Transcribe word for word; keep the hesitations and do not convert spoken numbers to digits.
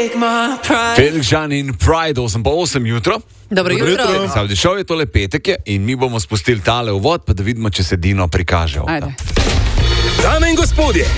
Felix Jean in Pride, osem pa osem jutro. Dobro jutro. Zavdi šov je tole petek je in mi bomo spustili tale uvod, pa da vidimo, če se Dino prikaže. Ajde. Dame in gospodje,